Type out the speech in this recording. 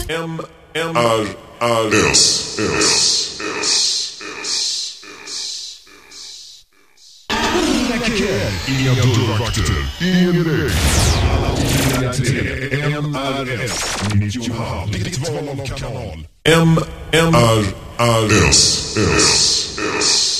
Inga dörrvakter, ingen väg. Alla till MRS 95, ditt val av kanal. MRS.